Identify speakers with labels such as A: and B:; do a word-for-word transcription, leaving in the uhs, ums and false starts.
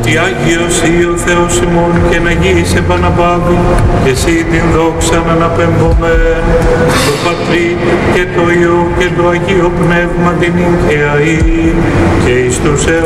A: ότι Άγιος ή ο Θεός ημών και να γης επαναπάβει και εσύ την δόξα να αναπεμπομέν το Πατρί και το Υιό και το Αγίο Πνεύμα την νύχαια ή και εις τους αιώνας.